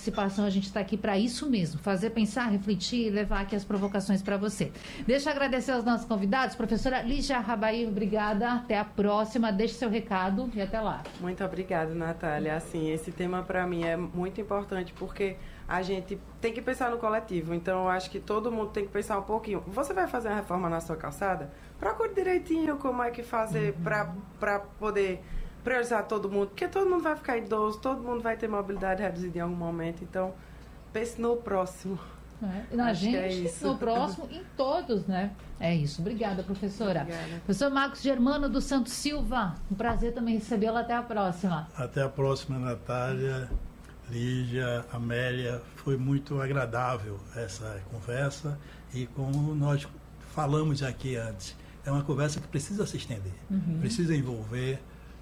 participação, a gente está aqui para isso mesmo, fazer pensar, refletir e levar aqui as provocações para você. Deixa eu agradecer aos nossos convidados. Professora Lígia Rabair, obrigada, até a próxima, deixe seu recado e até lá. Muito obrigada, Natália. Assim, esse tema para mim é muito importante porque a gente tem que pensar no coletivo, então eu acho que todo mundo tem que pensar um pouquinho. Você vai fazer uma reforma na sua calçada? Procure direitinho como é que fazer para poder priorizar todo mundo, porque todo mundo vai ficar idoso, todo mundo vai ter mobilidade reduzida em algum momento, então pense no próximo. Na gente, no próximo, em todos, né? É isso. Obrigada, professora. Obrigada. Professor Marcos Germano dos Santos Silva, um prazer também recebê-la. Até a próxima. Até a próxima, Natália, Lígia, Amélia. Foi muito agradável essa conversa e como nós falamos aqui antes, é uma conversa que precisa se estender, precisa envolver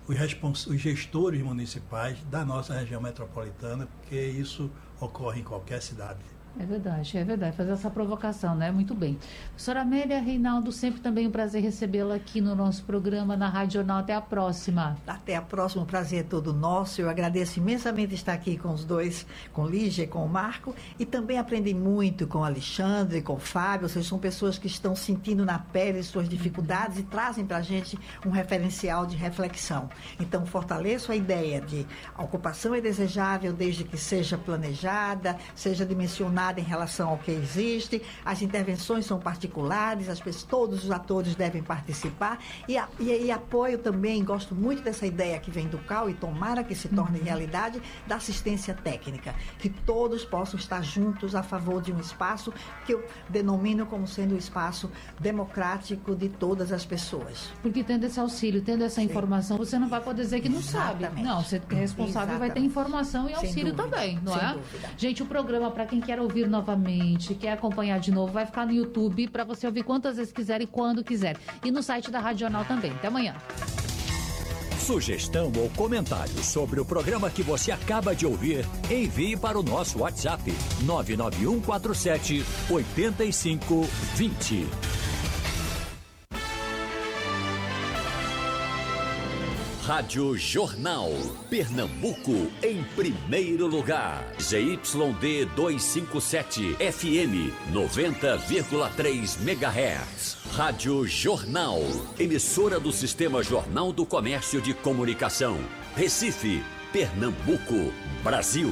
os gestores municipais da nossa região metropolitana, porque isso ocorre em qualquer cidade. É verdade, fazer essa provocação, né? Muito bem. Professora Amélia Reinaldo, sempre também um prazer recebê-la aqui no nosso programa, na Rádio Jornal. Até a próxima. Até a próxima, o prazer é todo nosso. Eu agradeço imensamente estar aqui com os dois, com Lígia e com o Marco, e também aprendi muito com o Alexandre, com o Fábio. Vocês são pessoas que estão sentindo na pele suas dificuldades e trazem para a gente um referencial de reflexão. Então, fortaleço a ideia de a ocupação é desejável desde que seja planejada, seja dimensionada em relação ao que existe, as intervenções são particulares, todos os atores devem participar e apoio também, gosto muito dessa ideia que vem do CAU e tomara que se torne realidade, da assistência técnica, que todos possam estar juntos a favor de um espaço que eu denomino como sendo um espaço democrático de todas as pessoas. Porque tendo esse auxílio, tendo essa informação, você não vai poder dizer que não sabe. Não, você é responsável, vai ter informação e auxílio também, não é? Dúvida. Gente, o programa, para quem quer ouvir novamente, quer acompanhar de novo, vai ficar no YouTube para você ouvir quantas vezes quiser e quando quiser. E no site da Rádio Jornal também. Até amanhã. Sugestão ou comentário sobre o programa que você acaba de ouvir, envie para o nosso WhatsApp 99147 8520. Rádio Jornal, Pernambuco em primeiro lugar. ZYD 257, FM 90,3 MHz. Rádio Jornal, emissora do Sistema Jornal do Comércio de Comunicação. Recife, Pernambuco, Brasil.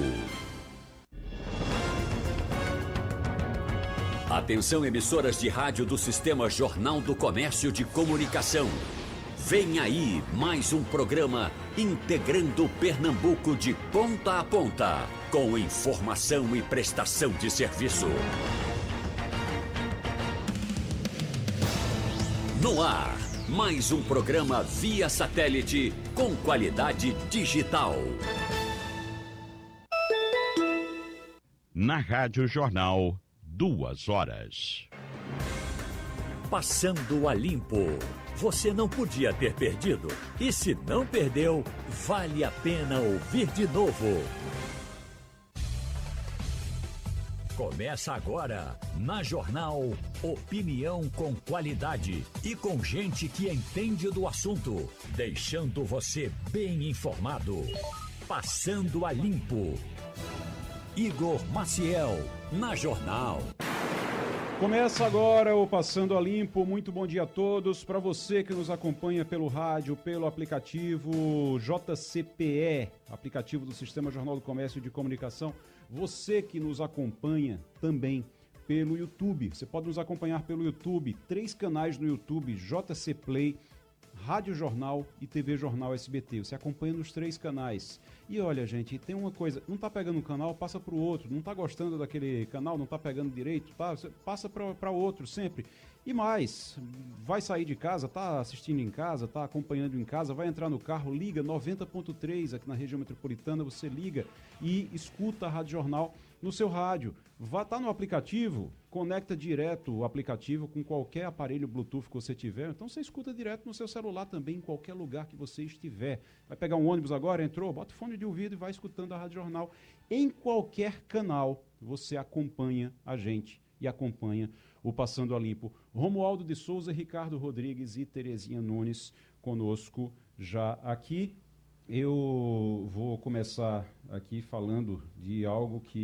Atenção, emissoras de rádio do Sistema Jornal do Comércio de Comunicação. Vem aí mais um programa integrando Pernambuco de ponta a ponta, com informação e prestação de serviço. No ar, mais um programa via satélite com qualidade digital. Na Rádio Jornal, 2 horas. Passando a limpo. Você não podia ter perdido. E se não perdeu, vale a pena ouvir de novo. Começa agora, na Jornal, opinião com qualidade e com gente que entende do assunto, deixando você bem informado. Passando a limpo. Igor Maciel, na Jornal. Começa agora o Passando a Limpo. Muito bom dia a todos. Para você que nos acompanha pelo rádio, pelo aplicativo JCPE, aplicativo do Sistema Jornal do Comércio de Comunicação. Você que nos acompanha também pelo YouTube. Você pode nos acompanhar pelo YouTube. 3 canais no YouTube, JC Play, Rádio Jornal e TV Jornal SBT. Você acompanha nos 3 canais. E olha, gente, tem uma coisa, não tá pegando um canal, passa para o outro. Não tá gostando daquele canal, não tá pegando direito, tá? Você passa para outro sempre. E mais, vai sair de casa, tá assistindo em casa, tá acompanhando em casa, vai entrar no carro, liga 90.3 aqui na região metropolitana, você liga e escuta a Rádio Jornal no seu rádio. Vá tá no aplicativo, conecta direto o aplicativo com qualquer aparelho Bluetooth que você tiver, então você escuta direto no seu celular também, em qualquer lugar que você estiver. Vai pegar um ônibus agora, entrou, bota o fone de ouvido e vai escutando a Rádio Jornal. Em qualquer canal você acompanha a gente e acompanha o Passando a Limpo. Romualdo de Souza, Ricardo Rodrigues e Terezinha Nunes conosco já aqui. Eu vou começar aqui falando de algo que